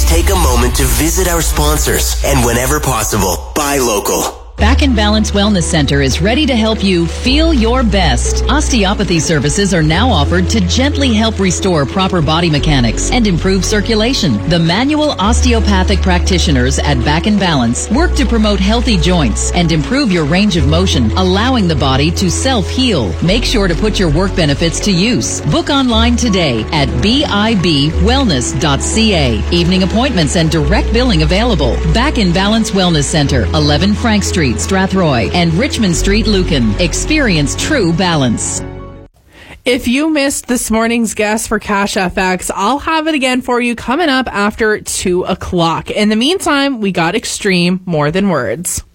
take a moment to visit our sponsors and whenever possible, buy local. Back in Balance Wellness Center is ready to help you feel your best. Osteopathy services are now offered to gently help restore proper body mechanics and improve circulation. The manual osteopathic practitioners at Back in Balance work to promote healthy joints and improve your range of motion, allowing the body to self-heal. Make sure to put your work benefits to use. Book online today at bibwellness.ca. Evening appointments and direct billing available. Back in Balance Wellness Center, 11 Frank Street, Strathroy, and Richmond Street, Lucan. Experience true balance. If you missed this morning's guest for Cash FX, I'll have it again for you coming up after 2 o'clock. In the meantime, we got Extreme More Than Words.